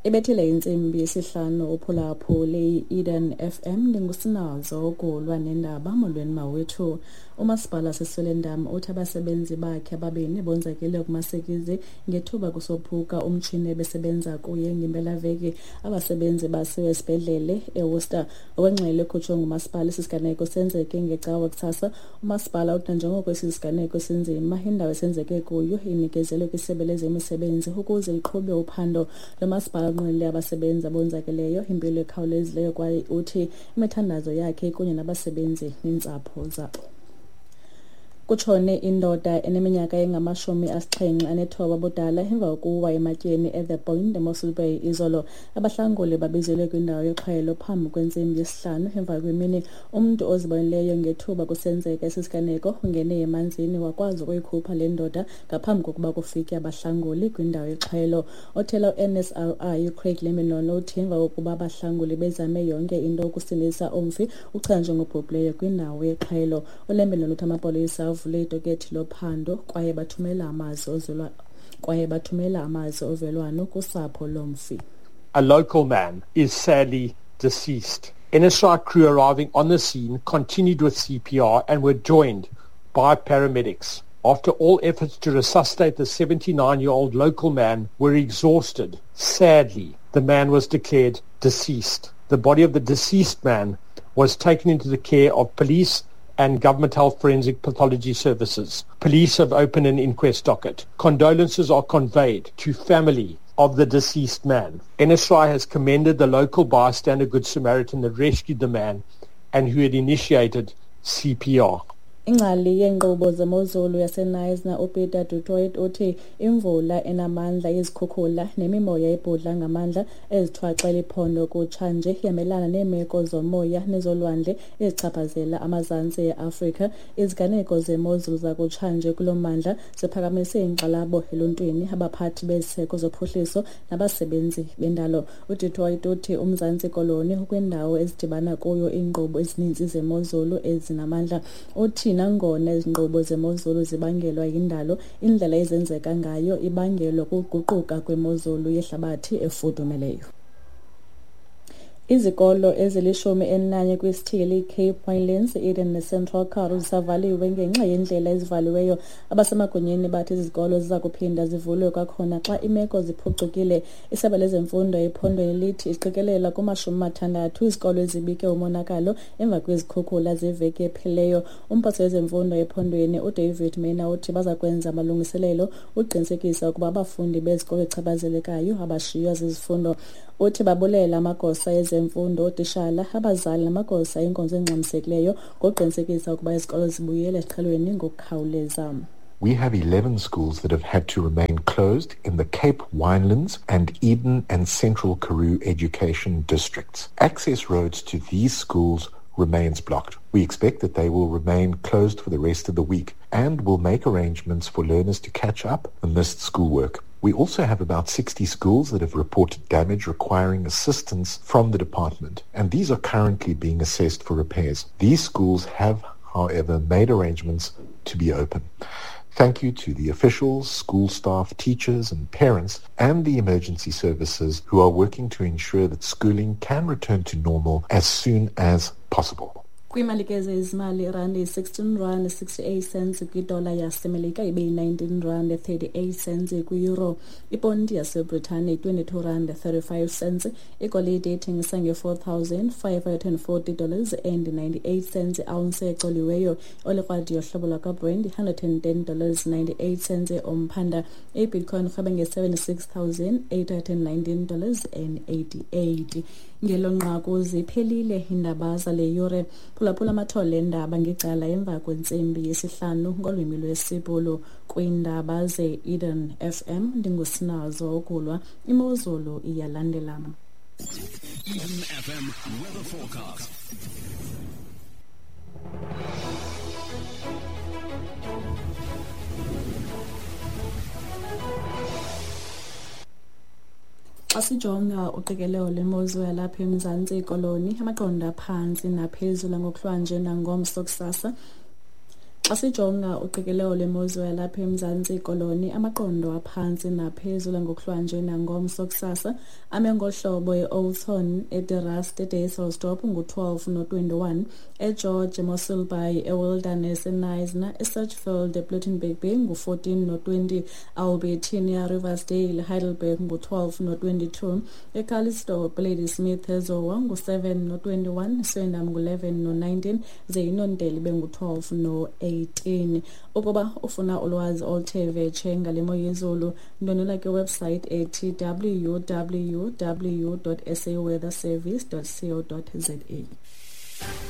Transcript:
Ibethile insimbi yesihlanu uphulaphuli Eden FM ndingusinazo kulwa nendaba molweni mawethu. Umasipala Siswelendam uthi abasebenzi bakhe ababini bonzakele kuMasikizi ngethuba kusophuka umtshini ebesebenza kuye ngempelaveki. Abasebenzi basiwe esibhedlele eWorcester. Okwengxelo ekhutshwe ngumasipala isisiganeko senzeke ngecawa kusasa. Umasipala uthi njengoko esi siganeko sinzima indawo esenzeke kuyo inikezelwe kwisebe lezemisebenzi ukuze iqhube uphando lomasipala unqwenele abasebenzi abonzakeleyo impilo ekhawulezileyo kwaye uthi imithandazo yakhe kunye nabasebenzi neentsapho zabo. Kutshone indoda eneminyaka engama-79 budala emva kokuwa ematyeni at the Point eMossel Bay izolo. Abahlanguli babizelwe kwindawo yoxhayelo phambi kwentsimbi yesihlanu emva kwemini. Umntu oziboneleyo ngethuba kusenzeka esisiganeko ungene emanzini wakwazi ukuyikhupha le ndoda ngaphambi kokuba kufike abahlanguli kwindawo yoxhayelo. Othela u-NSRI uCraig Leminon uthi emva kokuba abahlanguli bezame yonke into ukusindisa umfi uchanjwe ngobhubhileyo kwindawo yoxhayelo. uLeminon uthi amapolisa uvule itokethi lophando kwaye bathumela amazwi ovelwano kusapho lomfi. A local man is sadly deceased. NSI crew arriving on the scene continued with CPR and were joined by paramedics. After all efforts to resuscitate the 79-year-old local man were exhausted, sadly, the man was declared deceased. The body of the deceased man was taken into the care of police and Government Health Forensic Pathology Services. Police have opened an inquest docket. Condolences are conveyed to family of the deceased man. NSI has commended the local bystander Good Samaritan that rescued the man and who had initiated CPR. Ingcali yenkqubo zemozulu yaseNisna uPeter du Toit uthi imvula enamandla izikhukhula nemimoya ebhudla ngamandla ezithwaxela iphondo kutshanje yamelana neemeko zomoya nezolwandle ezichaphazela amazantsi eAfrika. Iziganeko zemozulu zakutshanje kulo mandla ziphakamise inkxalabo eluntwini, abaphathi beziseko zophuhliso nabasebenzi bendalo. uDu Toit uthi uMzantsi Koloni ukwindawo ezidibana kuyo iinkqubo ezininzi zemozulu ezinamandla. Uthi nangona izinkqubo zemozulu zibangelwa yindalo, indlela ezenzeka ngayo ibangelwa kuguquka kwemozulu yehlabathi efudumeleyo. Izikolo ezili-11 kwisithili Cape Winelands, Eden neCentral Karoo zisavaliwe ngenxa yendlela ezivaliweyo. Abasemagunyeni bathi izikolo ziza kuphinda zivulwe kwakhona xa imeko ziphucukile. Isebe lezemfundo ephondweni lithi iqikelela kuma-60 izikolo ezibike umonakalo emva kwezikhukhula zeveki ephelileyo. Umphathiswa wezemfundo ephondweni uDavid Mena uthi baza kwenza amalungiselelo uqinisekisa ukuba abafundi bezikolo echaphazelekayo abashiywa zizifundo. Uthi babulela amagosa ezemfundo, ootitshala, abazali namagosa enkonzo engxamisekileyo ngokuqinisekisa ukuba izikolo zibuyele esiqhelweni ngokukhawuleza. We have 11 schools that have had to remain closed in the Cape Winelands and Eden and Central Karoo education districts. Access roads to these schools remains blocked. We expect that they will remain closed for the rest of the week and will make arrangements for learners to catch up amidst schoolwork. We also have about 60 schools that have reported damage requiring assistance from the department, and these are currently being assessed for repairs. These schools have, however, made arrangements to be open. Thank you to the officials, school staff, teachers and parents and the emergency services who are working to ensure that schooling can return to normal as soon as possible. Kwimalikeze izimali irandi R16.68 kwidola yasemelika ibe R19.38 kwi-euro. Iponti yaseBritane R22.35. Igolide ithengisa nge$4,540.98. Ounce ecoliweyo olikrwadi yohlobo lwakaBrent $110.98. Omphanda iBitcoin rhwebe nge$76,819.88. Ngelonqaku ziphelile indaba zale yure. Phulaphula amathole endaba ngecala emva kwentsimbi yesihlanu ngolwimi lwesibhulu kwiindaba ze-Eden FM. Ndingusinazo okulwa imozulu iyalandela. Eden FM weather forecast. Asijonga uqikelelo lwemozulu yalapha eMzantsi Koloni, amaqondo aphantsi naphezulu ngokuhlwanje nangomso kusasa. Xa sijonga uqikelelo lwemozulu lapha eMzantsi Koloni, amaqondo aphansi naphezulu ngokuhlwanje nangomso kusasa ame ngohlobo e-Oudtshoorn, eDerast, eDayselsdorp ngu-12 no-21, eGeorge, eMossel Bay, eWilderness, eNisna, eSurchfield, ePlettenberg Bay ngu-14 no-20, Albertina, Riversdale, Heidelberg ngu-12 no-22, eCalistope, Ladysmith, eZowa ngu-7 no-21, Swendam ngu-11 no-19, ze iNontele bengu-12 no-18. Ukuba ufuna ulwazi oluthe vetshe ngale mo yezulu, ndonela kwiwebsite ethi www.saweatherservice.co.za.